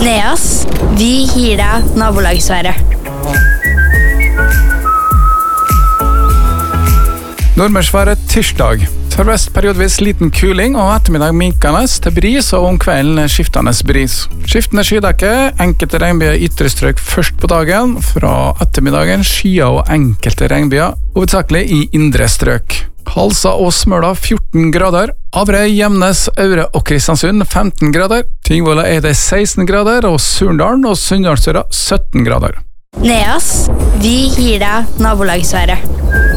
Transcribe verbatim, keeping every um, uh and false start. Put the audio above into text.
Neas, vi gir deg nabolagsværet. Nordmørsværet tirsdag. Sørvest periodvis liten kuling og ettermiddag minkende til bris og om kvelden skiftende bris. Skiftende skydekke, enkelte regnbyer i ytre strøk først på dagen, fra ettermiddagen skyer og enkelte regnbyer, hovedsakelig i indre strøk. Halsa og Smøla fjorten grader, Averøy, Gjemnes, Aure og Kristiansund femten grader, Tingvoll og Eide seksten grader og Surndalen og Sunndalsøra sytten grader. Neas, vi gir deg nabolagsværet.